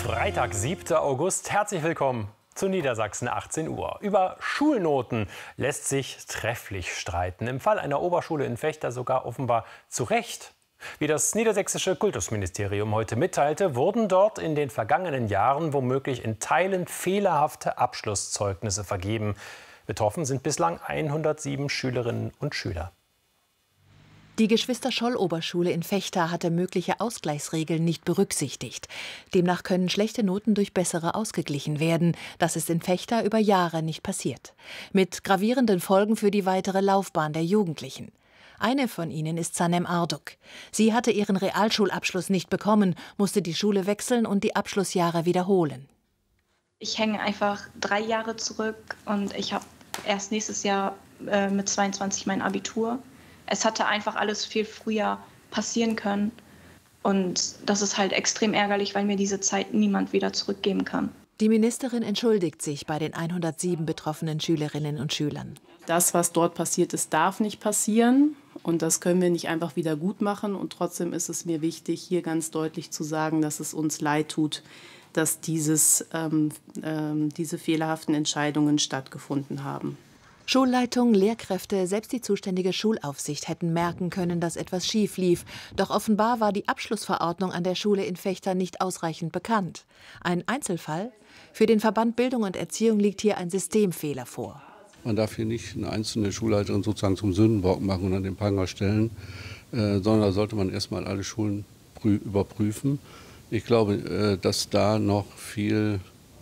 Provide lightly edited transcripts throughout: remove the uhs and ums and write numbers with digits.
Freitag, 7. August. Herzlich willkommen zu Niedersachsen 18 Uhr. Über Schulnoten lässt sich trefflich streiten. Im Fall einer Oberschule in Vechta sogar offenbar zu Recht. Wie das niedersächsische Kultusministerium heute mitteilte, wurden dort in den vergangenen Jahren womöglich in Teilen fehlerhafte Abschlusszeugnisse vergeben. Betroffen sind bislang 107 Schülerinnen und Schüler. Die Geschwister-Scholl-Oberschule in Vechta hatte mögliche Ausgleichsregeln nicht berücksichtigt. Demnach können schlechte Noten durch bessere ausgeglichen werden. Das ist in Vechta über Jahre nicht passiert. Mit gravierenden Folgen für die weitere Laufbahn der Jugendlichen. Eine von ihnen ist Sanem Arduk. Sie hatte ihren Realschulabschluss nicht bekommen, musste die Schule wechseln und die Abschlussjahre wiederholen. Ich hänge einfach 3 Jahre zurück und ich habe erst nächstes Jahr mit 22 mein Abitur. Es hatte einfach alles viel früher passieren können. Und das ist halt extrem ärgerlich, weil mir diese Zeit niemand wieder zurückgeben kann. Die Ministerin entschuldigt sich bei den 107 betroffenen Schülerinnen und Schülern. Das, was dort passiert ist, darf nicht passieren. Und das können wir nicht einfach wieder gut machen. Und trotzdem ist es mir wichtig, hier ganz deutlich zu sagen, dass es uns leid tut, dass diese fehlerhaften Entscheidungen stattgefunden haben. Schulleitung, Lehrkräfte, selbst die zuständige Schulaufsicht hätten merken können, dass etwas schief lief. Doch offenbar war die Abschlussverordnung an der Schule in Vechta nicht ausreichend bekannt. Ein Einzelfall? Für den Verband Bildung und Erziehung liegt hier ein Systemfehler vor. Man darf hier nicht eine einzelne Schulleiterin sozusagen zum Sündenbock machen und an den Pranger stellen, sondern da sollte man erstmal alle Schulen überprüfen. Ich glaube, dass da noch viele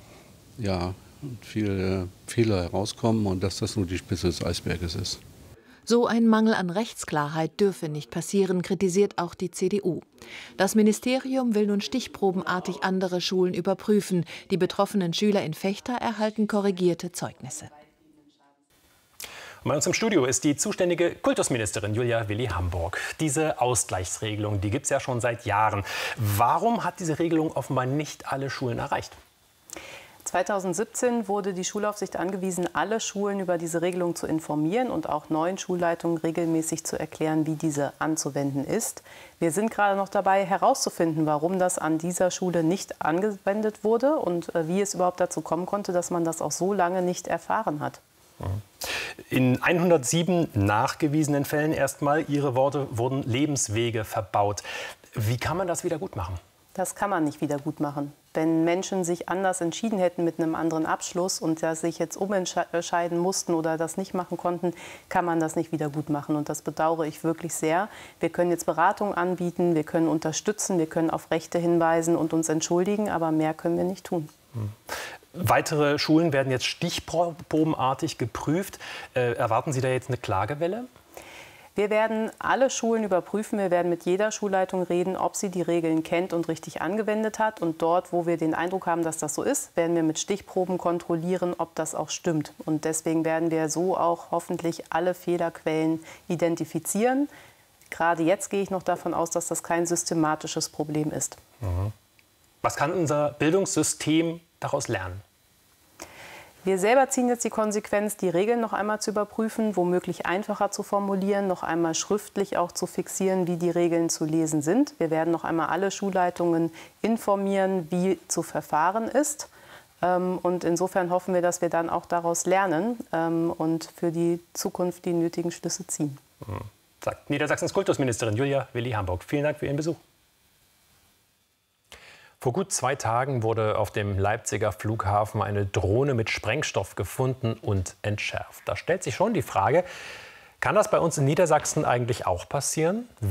Fehler herauskommen und dass das nur die Spitze des Eisberges ist. So ein Mangel an Rechtsklarheit dürfe nicht passieren, kritisiert auch die CDU. Das Ministerium will nun stichprobenartig andere Schulen überprüfen. Die betroffenen Schüler in Vechta erhalten korrigierte Zeugnisse. Bei uns im Studio ist die zuständige Kultusministerin Julia Willi-Hamburg. Diese Ausgleichsregelung, die gibt es ja schon seit Jahren. Warum hat diese Regelung offenbar nicht alle Schulen erreicht? 2017 wurde die Schulaufsicht angewiesen, alle Schulen über diese Regelung zu informieren und auch neuen Schulleitungen regelmäßig zu erklären, wie diese anzuwenden ist. Wir sind gerade noch dabei, herauszufinden, warum das an dieser Schule nicht angewendet wurde und wie es überhaupt dazu kommen konnte, dass man das auch so lange nicht erfahren hat. In 107 nachgewiesenen Fällen erstmal, Ihre Worte, wurden Lebenswege verbaut. Wie kann man das wieder gut machen? Das kann man nicht wieder gut machen. Wenn Menschen sich anders entschieden hätten mit einem anderen Abschluss und sich jetzt umentscheiden mussten oder das nicht machen konnten, kann man das nicht wieder gut machen. Und das bedauere ich wirklich sehr. Wir können jetzt Beratung anbieten, wir können unterstützen, wir können auf Rechte hinweisen und uns entschuldigen, aber mehr können wir nicht tun. Weitere Schulen werden jetzt stichprobenartig geprüft. Erwarten Sie da jetzt eine Klagewelle? Wir werden alle Schulen überprüfen. Wir werden mit jeder Schulleitung reden, ob sie die Regeln kennt und richtig angewendet hat. Und dort, wo wir den Eindruck haben, dass das so ist, werden wir mit Stichproben kontrollieren, ob das auch stimmt. Und deswegen werden wir so auch hoffentlich alle Fehlerquellen identifizieren. Gerade jetzt gehe ich noch davon aus, dass das kein systematisches Problem ist. Was kann unser Bildungssystem daraus lernen? Wir selber ziehen jetzt die Konsequenz, die Regeln noch einmal zu überprüfen, womöglich einfacher zu formulieren, noch einmal schriftlich auch zu fixieren, wie die Regeln zu lesen sind. Wir werden noch einmal alle Schulleitungen informieren, wie zu verfahren ist. Und insofern hoffen wir, dass wir dann auch daraus lernen und für die Zukunft die nötigen Schlüsse ziehen. Sagt Niedersachsens Kultusministerin Julia Willi-Hamburg. Vielen Dank für Ihren Besuch. Vor gut 2 Tagen wurde auf dem Leipziger Flughafen eine Drohne mit Sprengstoff gefunden und entschärft. Da stellt sich schon die Frage, kann das bei uns in Niedersachsen eigentlich auch passieren?